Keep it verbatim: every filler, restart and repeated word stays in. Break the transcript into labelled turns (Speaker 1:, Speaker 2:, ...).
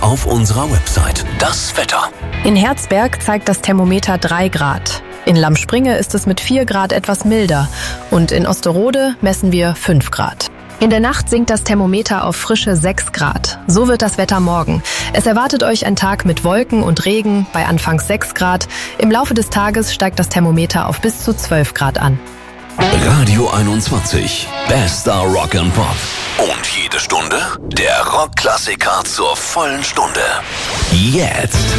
Speaker 1: auf unserer Website. Das Wetter.
Speaker 2: In Herzberg zeigt das Thermometer drei Grad. In Lammspringe ist es mit vier Grad etwas milder und in Osterode messen wir fünf Grad. In der Nacht sinkt das Thermometer auf frische sechs Grad. So wird das Wetter morgen. Es erwartet euch ein Tag mit Wolken und Regen bei anfangs sechs Grad. Im Laufe des Tages steigt das Thermometer auf bis zu zwölf Grad an.
Speaker 1: Radio einundzwanzig. Bester Rock and Pop. Und jede Stunde der Rockklassiker zur vollen Stunde. Jetzt.